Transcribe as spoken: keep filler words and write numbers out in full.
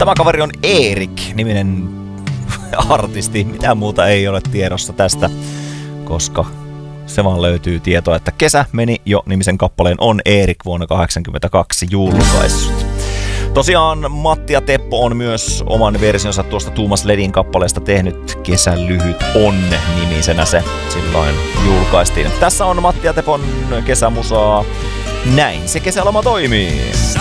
Tämä kaveri on Erik-niminen artisti. Mitään muuta ei ole tiedossa tästä, koska se vaan löytyy tietoa, että Kesä meni jo -nimisen kappaleen on Erik vuonna kahdeksankymmentäkaksi julkaissut. Tosiaan Matti ja Teppo on myös oman versionsa tuosta Tuomas Ledin kappaleesta tehnyt. Kesän lyhyt on -nimisenä se silloin julkaistiin. Tässä on Matti ja Tepon kesämusaa. Näin se kesäloma toimii.